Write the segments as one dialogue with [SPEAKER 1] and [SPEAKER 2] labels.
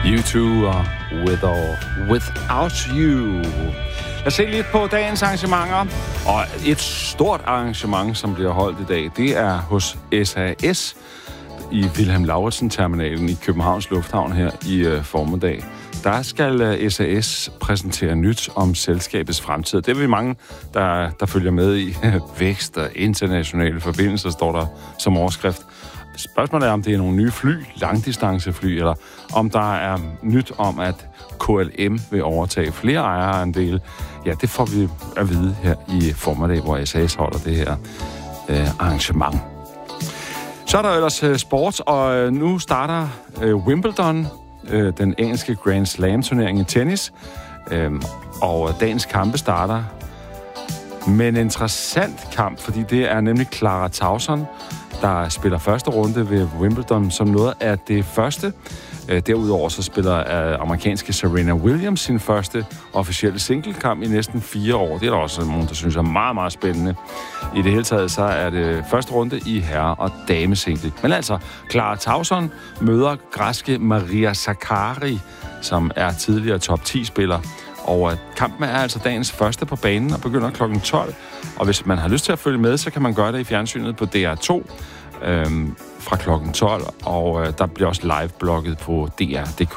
[SPEAKER 1] U2 og With or Without You. Lad os se lidt på dagens arrangementer. Og et stort arrangement, som bliver holdt i dag, det er hos SAS i Wilhelm Lauritzen-terminalen i Københavns Lufthavn her i formiddag. Der skal SAS præsentere nyt om selskabets fremtid. Det er vi mange, der følger med i. Vækst og internationale forbindelser, står der som overskrift. Spørgsmålet er, om det er nogle nye fly, langdistancefly, eller om der er nyt om, at KLM vil overtage flere ejerandele. Ja, det får vi at vide her i formiddag, hvor SAS holder det her arrangement. Så er der ellers sports, og nu starter Wimbledon, den engelske Grand Slam-turnering i tennis, og dagens kampe starter med en interessant kamp, fordi det er nemlig Clara Tauson, der spiller første runde ved Wimbledon som noget af det første. Derudover så spiller amerikanske Serena Williams sin første officielle singlekamp i næsten 4 år. Det er der også nogen, der synes er meget, meget spændende. I det hele taget så er det første runde i herre- og damesingle. Men altså, Clara Tauson møder græske Maria Sakkari, som er tidligere top 10-spiller. Og kampen er altså dagens første på banen og begynder kl. 12. Og hvis man har lyst til at følge med, så kan man gøre det i fjernsynet på DR2 fra kl. 12. Og der bliver også live-blogget på DR.dk.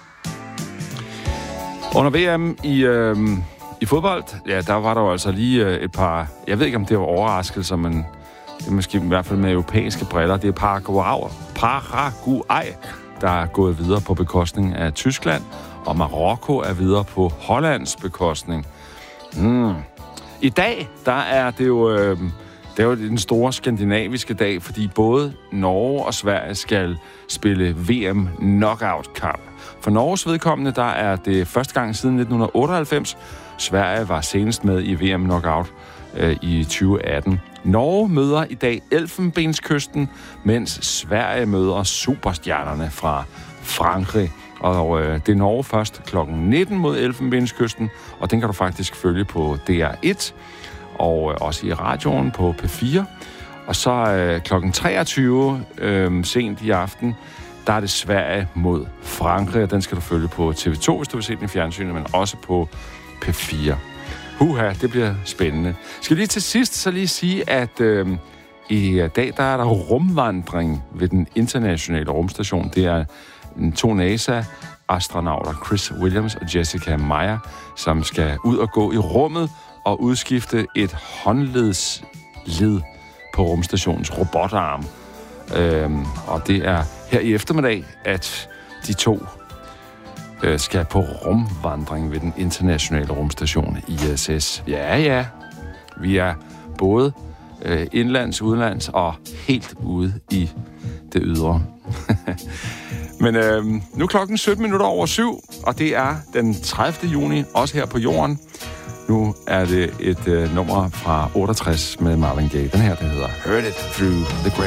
[SPEAKER 1] Under VM i fodbold, ja, der var der jo altså lige et par... Jeg ved ikke, om det var overraskelser, men det er måske i hvert fald med europæiske briller. Det er Paraguay, der er gået videre på bekostning af Tyskland, og Marokko er videre på Hollands bekostning. I dag, der er det jo... Det er jo den store skandinaviske dag, fordi både Norge og Sverige skal spille VM knockout-kamp. For Norges vedkommende, der er det første gang siden 1998. Sverige var senest med i VM knockout i 2018. Norge møder i dag Elfenbenskysten, mens Sverige møder superstjernerne fra Frankrig. Og det er Norge først kl. 19 mod Elfenbenskysten, og den kan du faktisk følge på DR1. Og også i radioen på P4. Og så klokken 23 sent i aften, der er det Sverige mod Frankrig, og den skal du følge på TV2, hvis du vil se den i fjernsynet, men også på P4. Det bliver spændende. Skal lige til sidst så lige sige, at i dag, der er der rumvandring ved den internationale rumstation. Det er 2 NASA-astronauter, Chris Williams og Jessica Meyer, som skal ud og gå i rummet og udskifte et håndledsled på rumstationens robotarm. Og det er her i eftermiddag, at de 2 skal på rumvandring ved den internationale rumstation ISS. Ja, vi er både indlands, udenlands og helt ude i det ydre. Men nu er klokken 17:17, og det er den 30. juni, også her på jorden. Nu er det et nummer fra 68 med Marvin Gaye. Den her, den hedder Heard It Through the Grave.